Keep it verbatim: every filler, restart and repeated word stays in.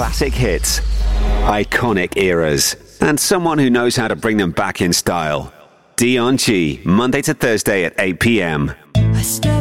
Classic hits, iconic eras, and someone who knows how to bring them back in style. Dion G, Monday to Thursday at eight p.m. I step